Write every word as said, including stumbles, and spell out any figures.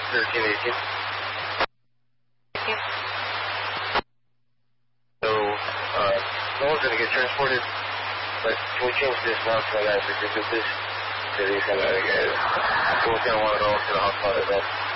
thirteen eighteen. So, uh, no one's going to get transported, but can we change this now to an answer? Because this city's going to get, we're going to want to go to the hotspot event.